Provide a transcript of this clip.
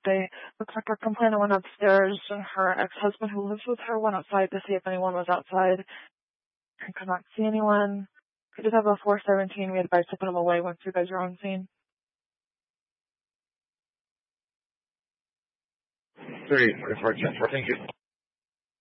update. Looks like our complainant went upstairs, and her ex-husband who lives with her went outside to see if anyone was outside and could not see anyone. We did have a 417. We advised to put him away once you guys are on scene. 3, report 10-4, thank you.